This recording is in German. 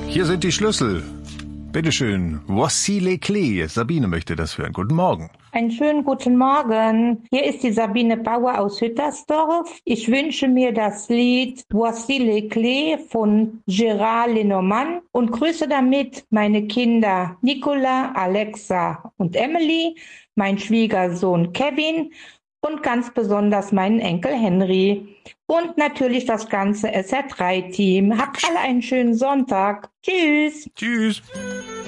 Hier sind die Schlüssel. Bitteschön, Voici les clés. Sabine möchte das hören. Guten Morgen. Einen schönen guten Morgen. Hier ist die Sabine Bauer aus Hüttersdorf. Ich wünsche mir das Lied Voici les clés von Gérard Lenormand und grüße damit meine Kinder Nicola, Alexa und Emily, mein Schwiegersohn Kevin und ganz besonders meinen Enkel Henry. Und natürlich das ganze SR3-Team. Habt alle einen schönen Sonntag. Tschüss. Tschüss.